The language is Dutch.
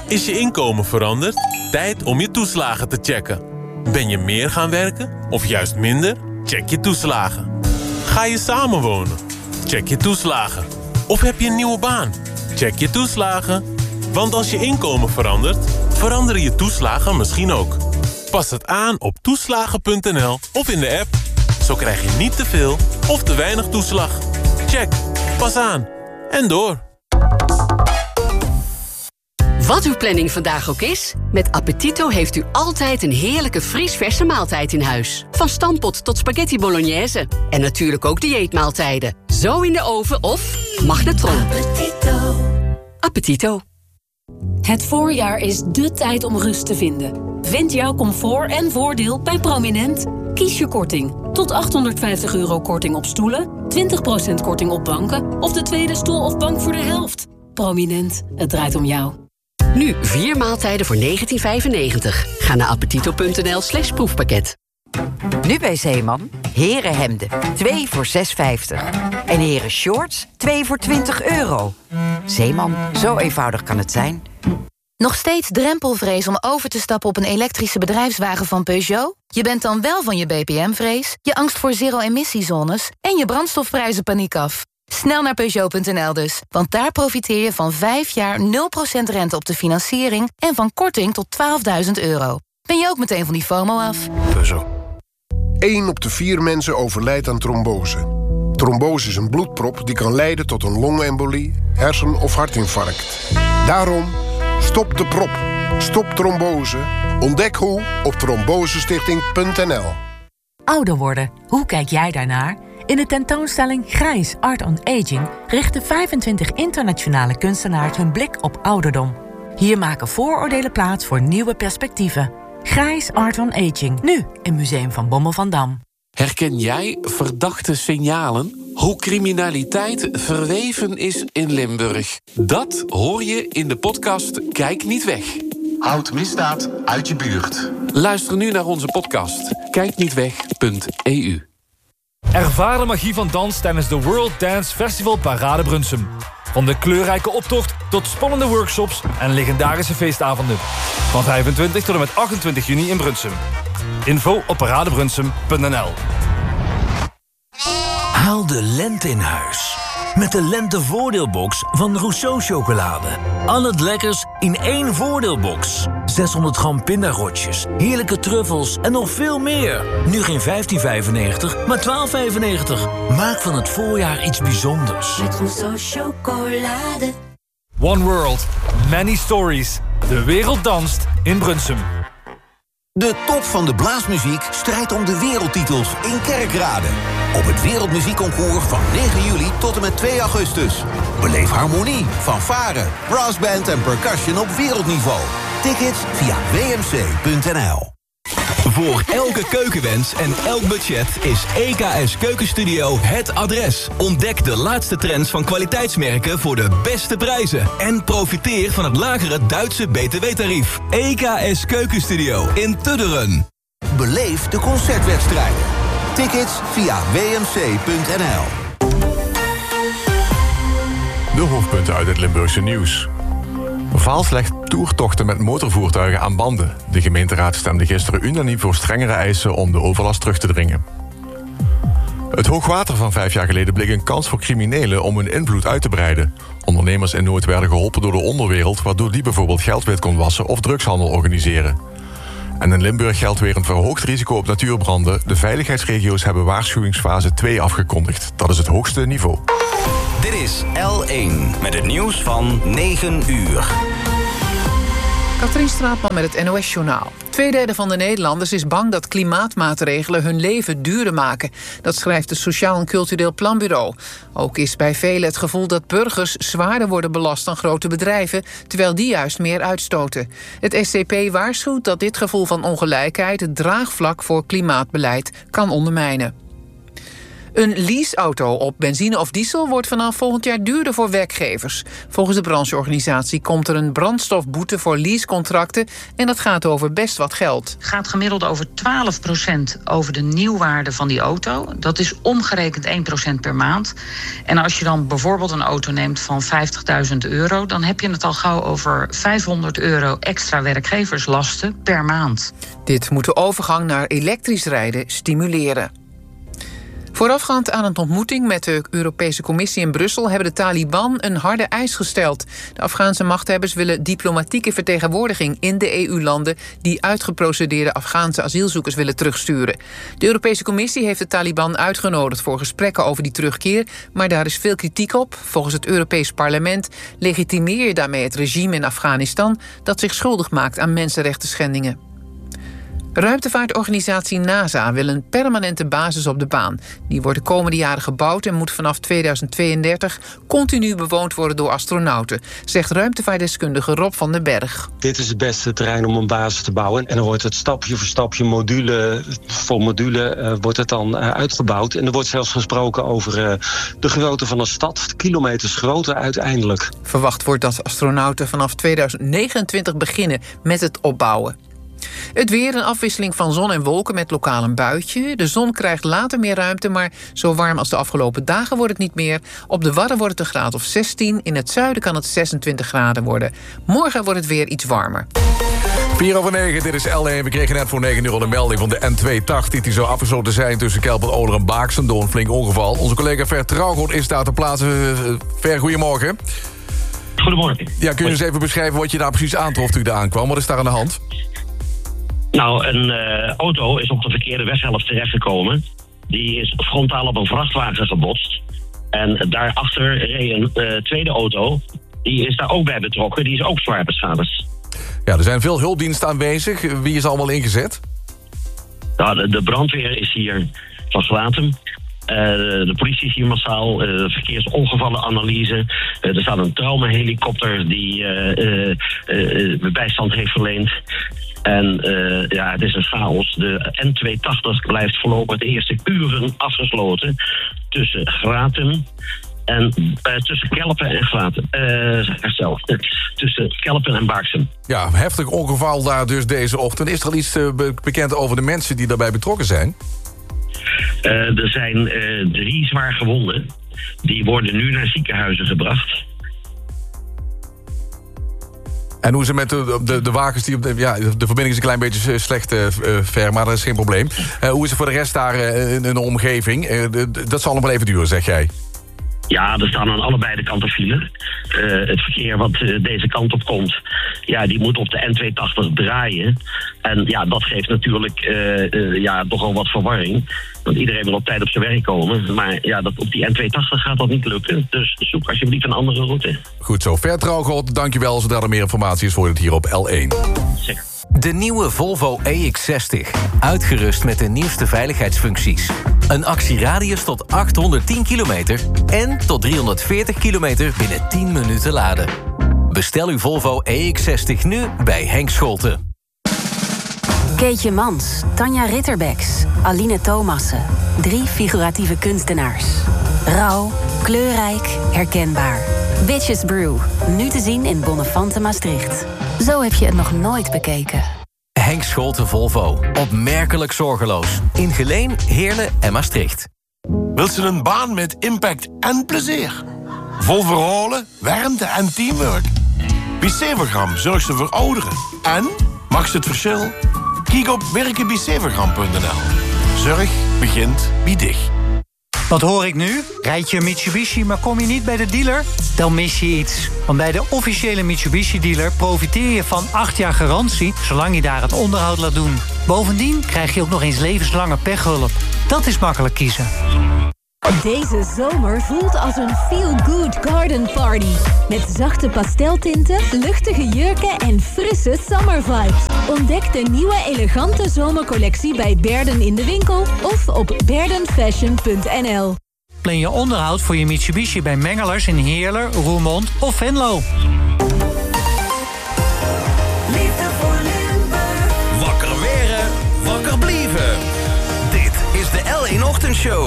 Is je inkomen veranderd? Tijd om je toeslagen te checken. Ben je meer gaan werken of juist minder? Check je toeslagen. Ga je samenwonen? Check je toeslagen. Of heb je een nieuwe baan? Check je toeslagen. Want als je inkomen verandert, veranderen je toeslagen misschien ook. Pas het aan op toeslagen.nl of in de app. Zo krijg je niet te veel of te weinig toeslag. Check. Pas aan. En door. Wat uw planning vandaag ook is, met Appetito heeft u altijd een heerlijke vriesverse maaltijd in huis. Van stampot tot spaghetti bolognese. En natuurlijk ook dieetmaaltijden. Zo in de oven of magnetron. Appetito. Appetito. Het voorjaar is dé tijd om rust te vinden. Vind jouw comfort en voordeel bij Prominent. Kies je korting. Tot €850 korting op stoelen, 20% korting op banken of de tweede stoel of bank voor de helft. Prominent, het draait om jou. Nu 4 maaltijden voor €19,95. Ga naar appetito.nl/proefpakket. Nu bij Zeeman, herenhemden, 2 voor €6,50. En heren shorts, 2 voor €20. Zeeman, zo eenvoudig kan het zijn. Nog steeds drempelvrees om over te stappen op een elektrische bedrijfswagen van Peugeot? Je bent dan wel van je BPM-vrees, je angst voor zero-emissiezones en je brandstofprijzenpaniek af. Snel naar Peugeot.nl dus, want daar profiteer je van 5 jaar 0% rente op de financiering en van korting tot €12.000. Ben je ook meteen van die FOMO af? Peugeot. 1 op de 4 mensen overlijdt aan trombose. Trombose is een bloedprop die kan leiden tot een longembolie, hersen- of hartinfarct. Daarom, stop de prop. Stop trombose. Ontdek hoe op trombosestichting.nl. Ouder worden, hoe kijk jij daarnaar? In de tentoonstelling Grijs Art on Aging richten 25 internationale kunstenaars hun blik op ouderdom. Hier maken vooroordelen plaats voor nieuwe perspectieven. Grijs Art on Aging, nu in Museum van Bommel van Dam. Herken jij verdachte signalen? Hoe criminaliteit verweven is in Limburg? Dat hoor je in de podcast Kijk niet weg. Houd misdaad uit je buurt. Luister nu naar onze podcast. Kijknietweg.eu. Ervaar de magie van dans tijdens de World Dance Festival Parade Brunsum. Van de kleurrijke optocht tot spannende workshops en legendarische feestavonden. Van 25 tot en met 28 juni in Brunsum. Info op paradebrunsum.nl. Haal de lente in huis. Met de lentevoordeelbox van Rousseau Chocolade. Al het lekkers in één voordeelbox. 600 gram pindarotjes, heerlijke truffels en nog veel meer. Nu geen €15,95, maar €12,95. Maak van het voorjaar iets bijzonders. Met Rousseau Chocolade. One World, many stories. De wereld danst in Brunsum. De top van de blaasmuziek strijdt om de wereldtitels in Kerkrade. Op het Wereldmuziekconcours van 9 juli tot en met 2 augustus. Beleef harmonie, fanfare, brassband en percussion op wereldniveau. Tickets via wmc.nl. Voor elke keukenwens en elk budget is EKS Keukenstudio het adres. Ontdek de laatste trends van kwaliteitsmerken voor de beste prijzen. En profiteer van het lagere Duitse BTW-tarief. EKS Keukenstudio in Tudderen. Beleef de concertwedstrijden. Tickets via wmc.nl. De hoofdpunten uit het Limburgse nieuws. Vaals legt toertochten met motorvoertuigen aan banden. De gemeenteraad stemde gisteren unaniem voor strengere eisen om de overlast terug te dringen. Het hoogwater van 5 jaar geleden bleek een kans voor criminelen om hun invloed uit te breiden. Ondernemers in nood werden geholpen door de onderwereld, waardoor die bijvoorbeeld geld wit kon wassen of drugshandel organiseren. En in Limburg geldt weer een verhoogd risico op natuurbranden. De veiligheidsregio's hebben waarschuwingsfase 2 afgekondigd. Dat is het hoogste niveau. Dit is L1 met het nieuws van 9 uur. Katrien Straatman met het NOS-journaal. 2/3 van de Nederlanders is bang dat klimaatmaatregelen hun leven duurder maken. Dat schrijft het Sociaal en Cultureel Planbureau. Ook is bij velen het gevoel dat burgers zwaarder worden belast dan grote bedrijven, terwijl die juist meer uitstoten. Het SCP waarschuwt dat dit gevoel van ongelijkheid het draagvlak voor klimaatbeleid kan ondermijnen. Een leaseauto op benzine of diesel wordt vanaf volgend jaar duurder voor werkgevers. Volgens de brancheorganisatie komt er een brandstofboete voor leasecontracten en dat gaat over best wat geld. Het gaat gemiddeld over 12% over de nieuwwaarde van die auto. Dat is omgerekend 1% per maand. En als je dan bijvoorbeeld een auto neemt van €50.000... dan heb je het al gauw over €500 extra werkgeverslasten per maand. Dit moet de overgang naar elektrisch rijden stimuleren. Voorafgaand aan een ontmoeting met de Europese Commissie in Brussel hebben de Taliban een harde eis gesteld. De Afghaanse machthebbers willen diplomatieke vertegenwoordiging in de EU-landen die uitgeprocedeerde Afghaanse asielzoekers willen terugsturen. De Europese Commissie heeft de Taliban uitgenodigd voor gesprekken over die terugkeer, maar daar is veel kritiek op. Volgens het Europees Parlement legitimeer je daarmee het regime in Afghanistan dat zich schuldig maakt aan mensenrechtenschendingen. Ruimtevaartorganisatie NASA wil een permanente basis op de baan. Die wordt de komende jaren gebouwd en moet vanaf 2032 continu bewoond worden door astronauten, zegt ruimtevaartdeskundige Rob van den Berg. Dit is het beste terrein om een basis te bouwen. En dan wordt het stapje voor stapje, module voor module, wordt het dan uitgebouwd. En er wordt zelfs gesproken over de grootte van een stad, kilometers groter uiteindelijk. Verwacht wordt dat astronauten vanaf 2029 beginnen met het opbouwen. Het weer, een afwisseling van zon en wolken met lokaal een buitje. De zon krijgt later meer ruimte, maar zo warm als de afgelopen dagen wordt het niet meer. Op de Wadden wordt het een graad of 16. In het zuiden kan het 26 graden worden. Morgen wordt het weer iets warmer. 8:04, dit is L1. We kregen net voor 9 uur de melding van de N280... die zou afgesloten zijn tussen Kelpen-Oler en Baaksem door een flink ongeval. Onze collega Ver Trouwgoed is daar ter plaatse. Ver, goedemorgen. Goedemorgen. Ja, kun je eens even beschrijven wat je daar precies aantrof toen je daar aankwam? Wat is daar aan de hand? Nou, een auto is op de verkeerde weghelft terechtgekomen. Die is frontaal op een vrachtwagen gebotst. En daarachter reed een tweede auto. Die is daar ook bij betrokken. Die is ook zwaar beschadigd. Ja, er zijn veel hulpdiensten aanwezig. Wie is allemaal ingezet? Nou, de brandweer is hier van Gratum. De politie is hier massaal, verkeersongevallenanalyse. Er staat een traumahelikopter die bijstand heeft verleend. En het is een chaos. De N280 blijft voorlopig de eerste uren afgesloten tussen Gratum en tussen Kelpen en Gratum. Tussen Kelpen en Baaksem. Ja, heftig ongeval daar dus deze ochtend. Is er al iets bekend over de mensen die daarbij betrokken zijn? Er zijn 3 zwaar gewonden. Die worden nu naar ziekenhuizen gebracht. En hoe is het met de wagens die de verbinding is een klein beetje slecht ver, maar dat is geen probleem. Hoe is het voor de rest daar in de omgeving? Dat zal nog wel even duren, zeg jij. Ja, er staan aan allebei de kanten file. Het verkeer wat deze kant op komt, die moet op de N280 draaien. En dat geeft natuurlijk toch al wat verwarring. Want iedereen wil op tijd op zijn werk komen. Maar op die N280 gaat dat niet lukken. Dus zoek alsjeblieft een andere route. Goed zo. Ver Trouwgoed, dankjewel. Zodra er meer informatie is, voor het hier op L1. Zeker. De nieuwe Volvo EX60. Uitgerust met de nieuwste veiligheidsfuncties. Een actieradius tot 810 kilometer en tot 340 kilometer binnen 10 minuten laden. Bestel uw Volvo EX60 nu bij Henk Scholten. Keetje Mans, Tanja Ritterbeks, Aline Thomassen. 3 figuratieve kunstenaars. Rauw, kleurrijk, herkenbaar. Bitches Brew, nu te zien in Bonnefante Maastricht. Zo heb je het nog nooit bekeken. Henk Scholten Volvo. Opmerkelijk zorgeloos. In Geleen, Heerlen en Maastricht. Wilt ze een baan met impact en plezier? Vol verhalen, warmte en teamwork? Bicevergram zorgt ze voor ouderen. En, mag ze het verschil? Kijk op werkenbicevergram.nl. Zorg begint bij dich. Wat hoor ik nu? Rijd je een Mitsubishi, maar kom je niet bij de dealer? Dan mis je iets. Want bij de officiële Mitsubishi-dealer profiteer je van 8 jaar garantie, zolang je daar het onderhoud laat doen. Bovendien krijg je ook nog eens levenslange pechhulp. Dat is makkelijk kiezen. Deze zomer voelt als een feel-good garden party. Met zachte pasteltinten, luchtige jurken en frisse summer vibes. Ontdek de nieuwe elegante zomercollectie bij Berden in de winkel of op berdenfashion.nl. Plan je onderhoud voor je Mitsubishi bij Mengelers in Heerlen, Roermond of Venlo. Liefde voor Limburg. Wakker weren, wakker blieven. Dit is de L1 Ochtendshow.